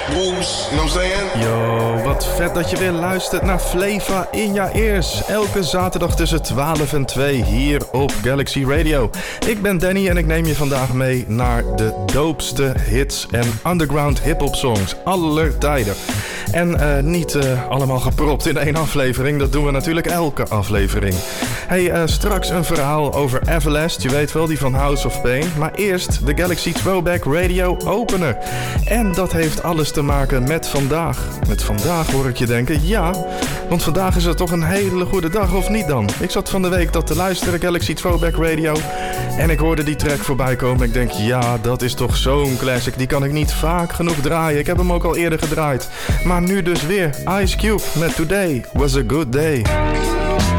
moves, you know what I'm saying? Yo, wat vet dat je weer luistert naar Flava in je ears. Elke zaterdag tussen 12 en 2 hier op Galaxy Radio. Ik ben Danny en ik neem je vandaag mee naar de doopste hits en underground hip-hop songs aller tijden. En niet allemaal gepropt in één aflevering, dat doen we natuurlijk elke aflevering. Hey, straks een verhaal over Everlast, je weet wel, die van House of Pain. Maar eerst de Galaxy Throwback Radio Opener. En dat heeft alles te maken met vandaag. Met vandaag hoor ik je denken, ja, want vandaag is het toch een hele goede dag, of niet dan? Ik zat van de week dat te luisteren, Galaxy Throwback Radio. En ik hoorde die track voorbij komen. Ik denk, ja, dat is toch zo'n classic. Die kan ik niet vaak genoeg draaien. Ik heb hem ook al eerder gedraaid. Maar nu dus weer Ice Cube met Today Was a Good Day.